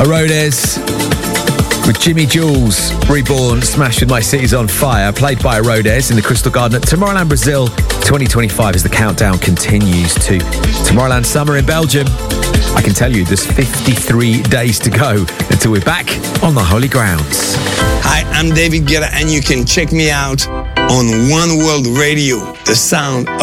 Arodes with Jimmy Jules, Reborn, Smash with My City's on Fire, played by Arodes in the Crystal Garden at Tomorrowland Brazil 2025 as the countdown continues to Tomorrowland Summer in Belgium. I can tell you there's 53 days to go until we're back on the holy grounds. Hi, I'm David Guetta, and you can check me out on One World Radio, the sound